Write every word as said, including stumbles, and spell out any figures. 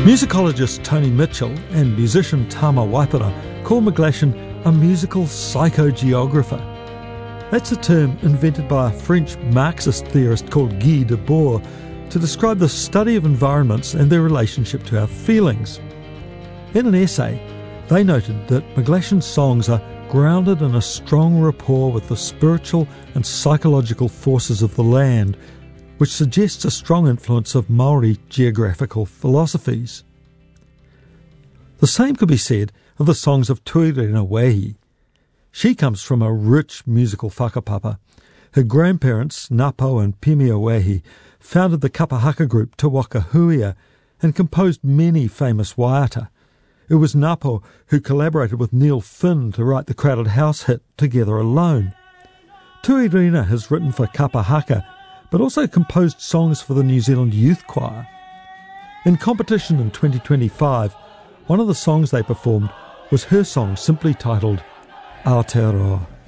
Musicologist Tony Mitchell and musician Tama Waipara call McGlashan a musical psychogeographer. That's a term invented by a French Marxist theorist called Guy Debord to describe the study of environments and their relationship to our feelings. In an essay, they noted that McGlashan's songs are grounded in a strong rapport with the spiritual and psychological forces of the land, which suggests a strong influence of Māori geographical philosophies. The same could be said of the songs of Tuirina Wehi. She comes from a rich musical whakapapa. Her grandparents, Napo and Pemia Wehi, founded the kapahaka group Te Waka Huia and composed many famous waiata. It was Napo who collaborated with Neil Finn to write the Crowded House hit Together Alone. Tuirina has written for kapahaka, but also composed songs for the New Zealand Youth Choir. In competition in twenty twenty-five, one of the songs they performed was her song simply titled Aotearoa.